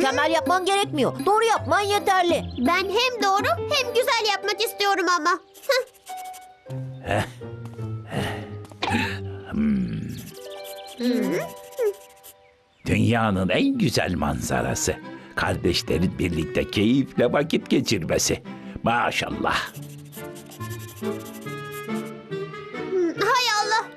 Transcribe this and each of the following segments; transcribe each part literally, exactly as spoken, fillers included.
Mükemmel yapman gerekmiyor. Doğru yapman yeterli. Ben hem doğru hem güzel yapmak istiyorum ama. Dünyanın en güzel manzarası. Kardeşlerin birlikte keyifle vakit geçirmesi. Maşallah. Hay Allah.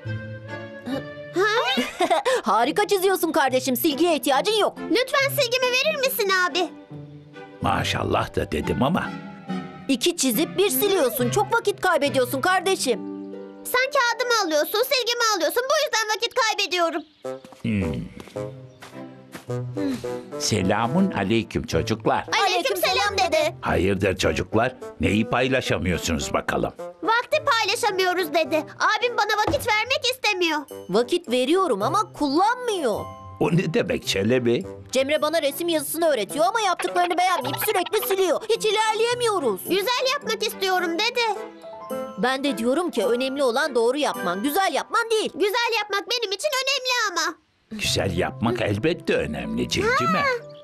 Harika çiziyorsun kardeşim. Silgiye ihtiyacın yok. Lütfen silgimi verir misin abi? Maşallah da dedim ama İki çizip bir siliyorsun. Çok vakit kaybediyorsun kardeşim. Sen kağıdımı alıyorsun, silgimi alıyorsun. Bu yüzden vakit kaybediyorum. selamun aleyküm çocuklar. Aleykümselam dede. Hayırdır çocuklar? Neyi paylaşamıyorsunuz bakalım? Vakti paylaşamıyoruz dedi. Abim bana vakit vermek istemiyor. Vakit veriyorum ama kullanmıyor. O ne demek Çelebi? Cemre bana resim yazısını öğretiyor ama yaptıklarını beğenmeyip sürekli siliyor. Hiç ilerleyemiyoruz. Güzel yapmak istiyorum dede. Ben de diyorum ki önemli olan doğru yapman, güzel yapman değil. Güzel yapmak benim için önemli ama. Güzel yapmak elbette önemli Cimcime.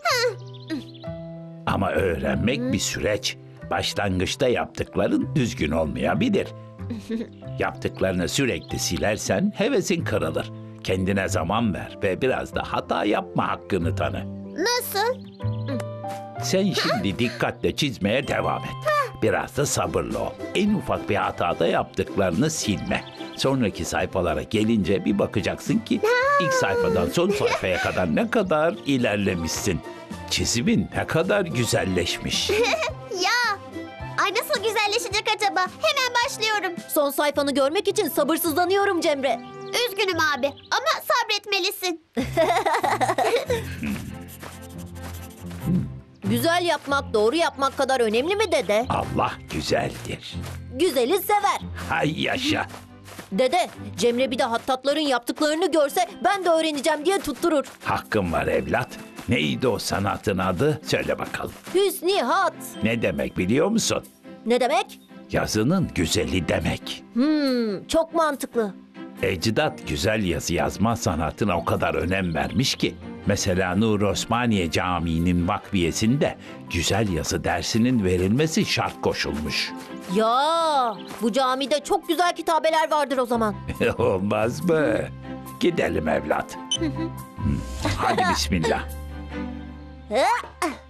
Ama öğrenmek bir süreç. Başlangıçta yaptıkların düzgün olmayabilir. Yaptıklarını sürekli silersen hevesin kırılır. Kendine zaman ver ve biraz da hata yapma hakkını tanı. Nasıl? Sen şimdi dikkatle çizmeye devam et. Biraz da sabırlı ol. En ufak bir hatada yaptıklarını silme. Sonraki sayfalara gelince bir bakacaksın ki ilk sayfadan son sayfaya kadar ne kadar ilerlemişsin. Çizimin ne kadar güzelleşmiş. Ya. Ay nasıl güzelleşecek acaba? Hemen başlıyorum. Son sayfanı görmek için sabırsızlanıyorum Cemre. Üzgünüm abi ama sabretmelisin. Güzel yapmak, doğru yapmak kadar önemli mi dede? Allah güzeldir. Güzeli sever. Hay yaşa. Dede, Cemre bir de hattatların yaptıklarını görse ben de öğreneceğim diye tutturur. Hakkın var evlat. Neydi o sanatın adı? Söyle bakalım. Hüsnü hat. Ne demek biliyor musun? Ne demek? Yazının güzeli demek. Hmm, çok mantıklı. Ecdat güzel yazı yazma sanatına o kadar önem vermiş ki. Mesela Nur Osmaniye Camii'nin vakfiyesinde güzel yazı dersinin verilmesi şart koşulmuş. Ya, bu camide çok güzel kitabeler vardır o zaman. Olmaz mı? Gidelim evlat. Hadi bismillah. Hı?